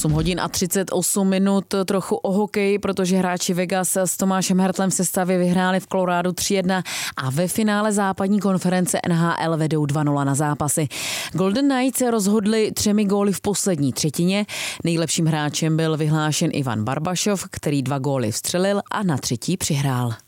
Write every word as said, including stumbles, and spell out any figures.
osm hodin a třicet osm minut, trochu o hokeji, protože hráči Vegas s Tomášem Hertlem v sestavě vyhráli v Coloradu tři jedna a ve finále západní konference N H L vedou dva nula na zápasy. Golden Knights se rozhodli třemi góly v poslední třetině. Nejlepším hráčem byl vyhlášen Ivan Barbašov, který dva góly vstřelil a na třetí přihrál.